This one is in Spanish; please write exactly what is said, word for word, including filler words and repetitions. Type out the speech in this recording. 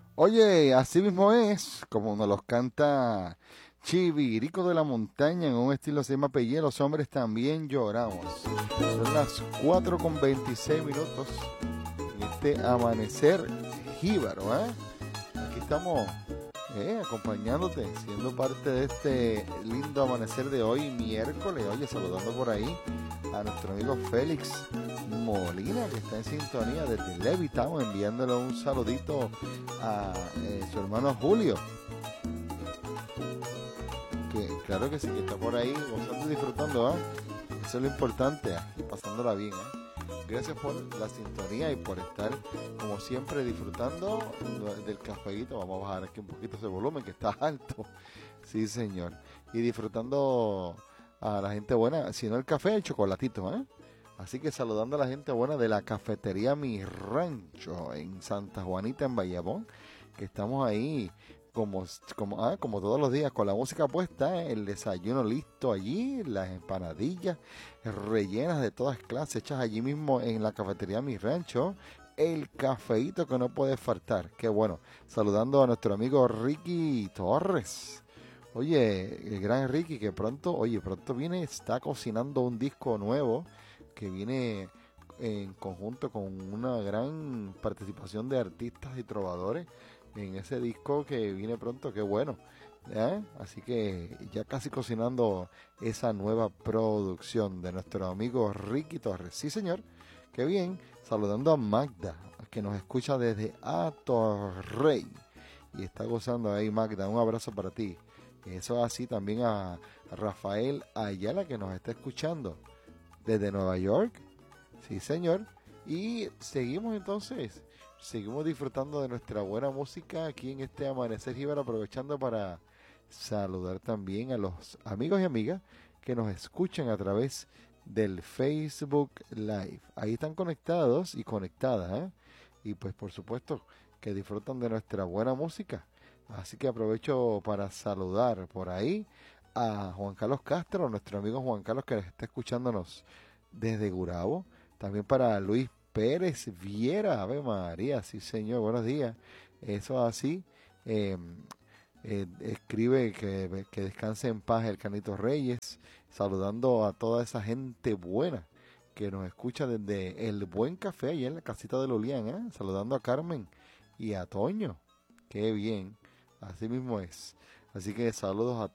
Oye, así mismo es, como nos los canta Chivirico de la Montaña en un estilo se llama Pelle, los hombres también lloramos. Son las cuatro con veintiséis minutos en este amanecer jíbaro, ¿eh? Aquí estamos eh, acompañándote, siendo parte de este lindo amanecer de hoy, miércoles. Oye, saludando por ahí a nuestro amigo Félix Molina, que está en sintonía desde Levittown, enviándole un saludito a eh, su hermano Julio, que claro que sí, que está por ahí gozando y disfrutando, ¿ah? Eso es lo importante, aquí pasándola bien, ¿eh? Gracias por la sintonía y por estar, como siempre, disfrutando del cafeíto. Vamos a bajar aquí un poquito ese volumen que está alto. Sí, señor. Y disfrutando a la gente buena, si no el café, el chocolatito, ¿eh? Así que saludando a la gente buena de la cafetería Mi Rancho en Santa Juanita, en Bayamón, que estamos ahí como, como, ah, como todos los días con la música puesta, ¿eh? El desayuno listo allí, las empanadillas rellenas de todas clases, hechas allí mismo en la cafetería Mi Rancho, el cafeíto que no puede faltar. Qué bueno. Saludando a nuestro amigo Ricky Torres. Oye, el gran Ricky que pronto, oye, pronto viene, está cocinando un disco nuevo que viene en conjunto con una gran participación de artistas y trovadores en ese disco que viene pronto, qué bueno. ¿Eh? Así que ya casi cocinando esa nueva producción de nuestro amigo Ricky Torres. Sí, señor, qué bien. Saludando a Magda, que nos escucha desde Atorrey. Y está gozando ahí, Magda. Un abrazo para ti. Eso así también a Rafael Ayala, que nos está escuchando desde Nueva York. Sí, señor. Y seguimos entonces. Seguimos disfrutando de nuestra buena música aquí en este Amanecer Jíbaro, aprovechando para saludar también a los amigos y amigas que nos escuchan a través del Facebook Live. Ahí están conectados y conectadas, ¿eh? Y pues por supuesto que disfrutan de nuestra buena música. Así que aprovecho para saludar por ahí a Juan Carlos Castro, nuestro amigo Juan Carlos que está escuchándonos desde Gurabo. También para Luis Pérez Viera, Ave María, sí señor, buenos días. Eso así. Eh, eh, escribe que, que descanse en paz el Canito Reyes, saludando a toda esa gente buena que nos escucha desde el Buen Café, allá en la casita de Lolian, ¿eh? Saludando a Carmen y a Toño, qué bien, así mismo es. Así que saludos a